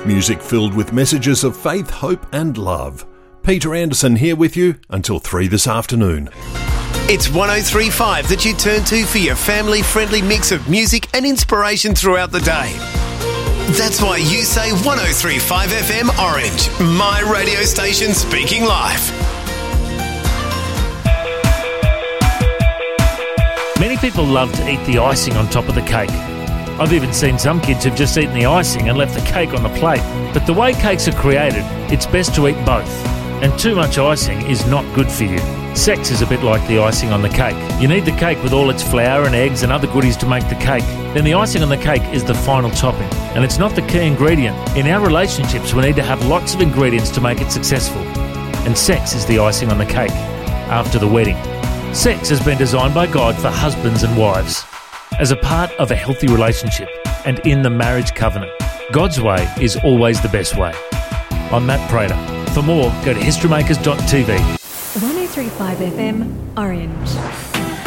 Music filled with messages of faith, hope and love. Peter Anderson here with you until 3 this afternoon. It's 103.5 that you turn to for your family-friendly mix of music and inspiration throughout the day. That's why you say 103.5 FM Orange, my radio station speaking life. Many people love to eat the icing on top of the cake. I've even seen some kids who've just eaten the icing and left the cake on the plate. But the way cakes are created, it's best to eat both. And too much icing is not good for you. Sex is a bit like the icing on the cake. You need the cake with all its flour and eggs and other goodies to make the cake. Then the icing on the cake is the final topping. And it's not the key ingredient. In our relationships, we need to have lots of ingredients to make it successful. And sex is the icing on the cake after the wedding. Sex has been designed by God for husbands and wives as a part of a healthy relationship and in the marriage covenant. God's way is always the best way. I'm Matt Prater. For more, go to historymakers.tv. 103.5 FM Orange.